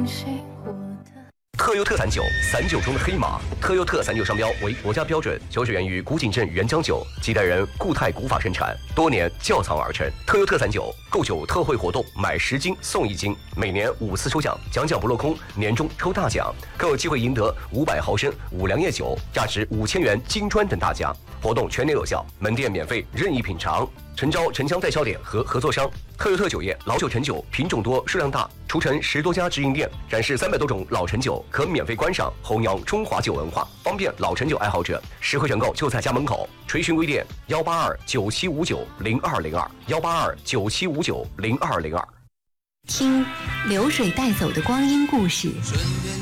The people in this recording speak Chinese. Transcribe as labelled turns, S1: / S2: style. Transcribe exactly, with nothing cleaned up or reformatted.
S1: 特优特散酒，散酒中的黑马。特优特散酒商标为国家标准，酒水源于古井镇原浆酒，几代人固态古法生产，多年窖藏而成。特优特散酒购酒特惠活动，买十斤送一斤，每年五次抽奖，奖奖不落空，年终抽大奖，更有机会赢得五百毫升五粮液酒，价值五千元金砖等大奖。活动全年有效，门店免费任意品尝。诚招城乡代销点和合作商。特优特酒业老酒陈酒品种多数量大，除陈十多家直营店，展示三百多种老陈酒，可免费观赏，弘扬中华酒文化，方便老陈酒爱好者。实惠选购就在家门口。垂询微店幺八二九七五九零二零二幺八二九七五九零二零二。
S2: 听流水带走的光阴故事。